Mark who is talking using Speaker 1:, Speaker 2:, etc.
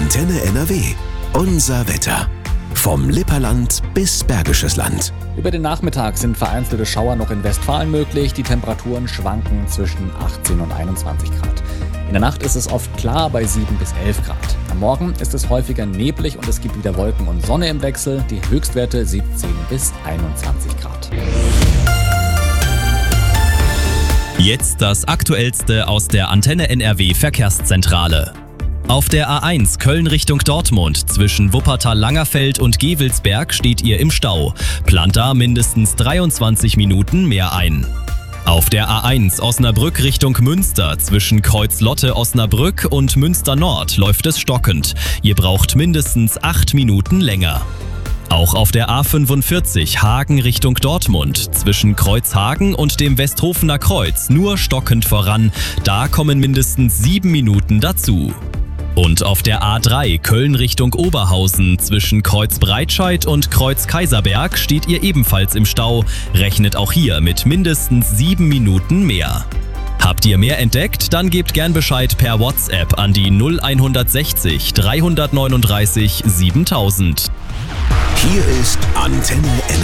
Speaker 1: Antenne NRW. Unser Wetter. Vom Lipperland bis Bergisches Land.
Speaker 2: Über den Nachmittag sind vereinzelte Schauer noch in Westfalen möglich. Die Temperaturen schwanken zwischen 18 und 21 Grad. In der Nacht ist es oft klar bei 7 bis 11 Grad. Am Morgen ist es häufiger neblig und es gibt wieder Wolken und Sonne im Wechsel. Die Höchstwerte 17 bis 21 Grad.
Speaker 3: Jetzt das Aktuellste aus der Antenne NRW Verkehrszentrale. Auf der A1 Köln Richtung Dortmund zwischen Wuppertal-Langerfeld und Gevelsberg steht ihr im Stau. Plant da mindestens 23 Minuten mehr ein. Auf der A1 Osnabrück Richtung Münster zwischen Kreuzlotte-Osnabrück und Münster Nord läuft es stockend. Ihr braucht mindestens 8 Minuten länger. Auch auf der A45 Hagen Richtung Dortmund zwischen Kreuzhagen und dem Westhofener Kreuz nur stockend voran. Da kommen mindestens 7 Minuten dazu. Und auf der A3 Köln Richtung Oberhausen zwischen Kreuz Breitscheid und Kreuz Kaiserberg steht ihr ebenfalls im Stau. Rechnet auch hier mit mindestens 7 Minuten mehr. Habt ihr mehr entdeckt? Dann gebt gern Bescheid per WhatsApp an die 0160 339 7000.
Speaker 1: Hier ist Antenne NRW.